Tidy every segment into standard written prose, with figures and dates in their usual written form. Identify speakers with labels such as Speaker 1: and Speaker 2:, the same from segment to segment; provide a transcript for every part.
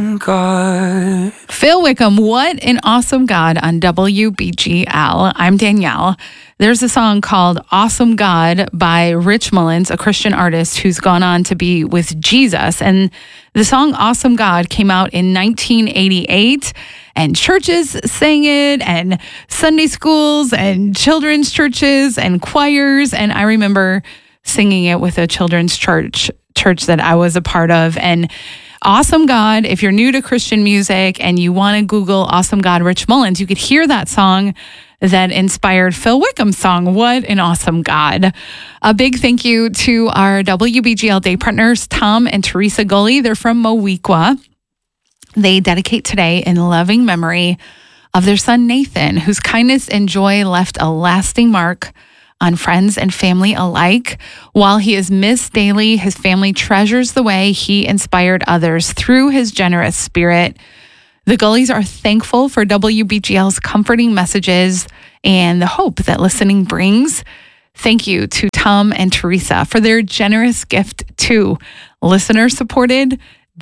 Speaker 1: God.
Speaker 2: Phil Wickham, what an awesome God on WBGL. I'm Danielle. There's a song called Awesome God by Rich Mullins, a Christian artist who's gone on to be with Jesus. And the song Awesome God came out in 1988, and churches sang it, and Sunday schools, and children's churches, and choirs. And I remember singing it with a children's church that I was a part of. And Awesome God, if you're new to Christian music and you want to Google Awesome God Rich Mullins, you could hear that song that inspired Phil Wickham's song, What an Awesome God. A big thank you to our WBGL day partners, Tom and Teresa Gully. They're from Moweaqua. They dedicate today in loving memory of their son, Nathan, whose kindness and joy left a lasting mark on friends and family alike. While he is missed daily, his family treasures the way he inspired others through his generous spirit. The Gullies are thankful for WBGL's comforting messages and the hope that listening brings. Thank you to Tom and Teresa for their generous gift to listener-supported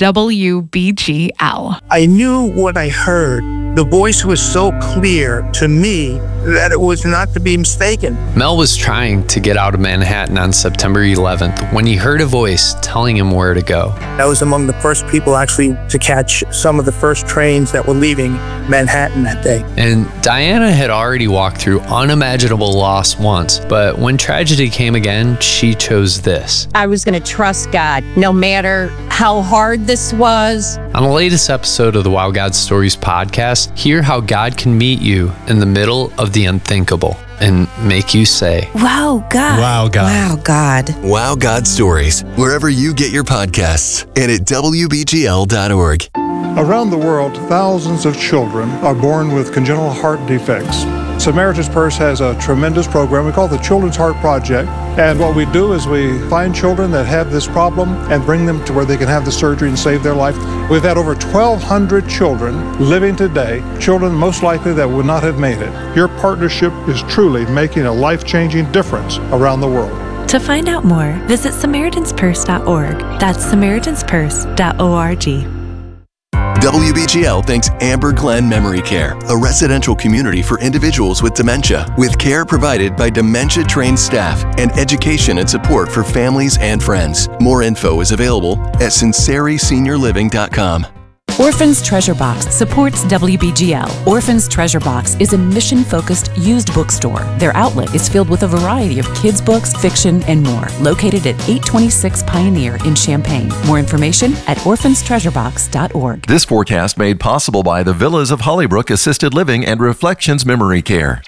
Speaker 2: WBGL.
Speaker 3: I knew what I heard. The voice was so clear to me that it was not to be mistaken.
Speaker 4: Mel was trying to get out of Manhattan on September 11th when he heard a voice telling him where to go.
Speaker 3: I was among the first people actually to catch some of the first trains that were leaving Manhattan that day.
Speaker 4: And Diana had already walked through unimaginable loss once, but when tragedy came again, she chose this.
Speaker 5: I was going to trust God no matter how hard this was.
Speaker 4: On the latest episode of the Wow God Stories podcast, hear how God can meet you in the middle of the unthinkable and make you say,
Speaker 6: Wow, God.
Speaker 7: Wow, God.
Speaker 6: Wow, God.
Speaker 8: Wow God Stories, wherever you get your podcasts and at WBGL.org.
Speaker 9: Around the world, thousands of children are born with congenital heart defects. Samaritan's Purse has a tremendous program we call the Children's Heart Project. And what we do is we find children that have this problem and bring them to where they can have the surgery and save their life. We've had over 1,200 children living today, children most likely that would not have made it. Your partnership is truly making a life-changing difference around the world.
Speaker 10: To find out more, visit SamaritansPurse.org. That's SamaritansPurse.org.
Speaker 8: WBGL thanks Amber Glen Memory Care, a residential community for individuals with dementia, with care provided by dementia-trained staff and education and support for families and friends. More info is available at sinceriseniorliving.com.
Speaker 11: Orphans Treasure Box supports WBGL. Orphans Treasure Box is a mission-focused used bookstore. Their outlet is filled with a variety of kids' books, fiction, and more. Located at 826 Pioneer in Champaign. More information at orphanstreasurebox.org.
Speaker 12: This forecast made possible by the Villas of Hollybrook Assisted Living and Reflections Memory Care.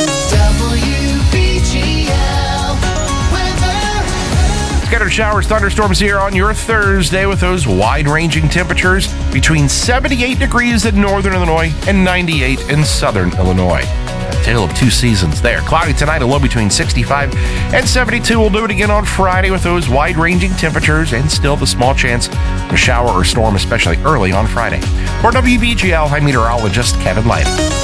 Speaker 7: Scattered showers, thunderstorms here on your Thursday with those wide-ranging temperatures between 78 degrees in northern Illinois and 98 in southern Illinois. A tale of two seasons there. Cloudy tonight, a low between 65 and 72. We'll do it again on Friday with those wide-ranging temperatures and still the small chance of a shower or storm, especially early on Friday. For WBGL, I'm meteorologist Kevin Light.